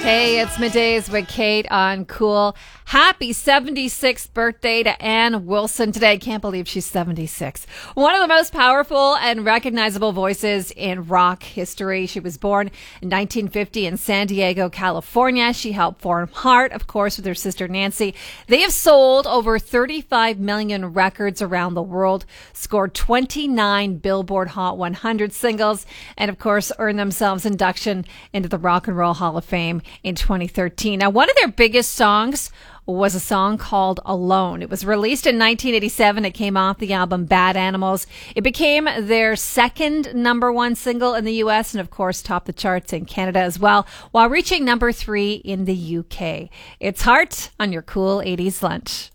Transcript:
Hey, it's Middays with Kate on Cool. Happy 76th birthday to Ann Wilson today. Can't believe she's 76. One of the most powerful and recognizable voices in rock history. She was born in 1950 in San Diego, California. She helped form Heart, of course, with her sister Nancy. They have sold over 35 million records around the world, scored 29 Billboard Hot 100 singles, and of course earned themselves induction into the Rock and Roll Hall of Fame in 2013. Now, one of their biggest songs was a song called Alone. It was released in 1987. It came off the album Bad Animals. It became their second number one single in the U.S. and, of course, topped the charts in Canada as well, while reaching number 3 in the UK. It's Heart on your Cool 80s Lunch.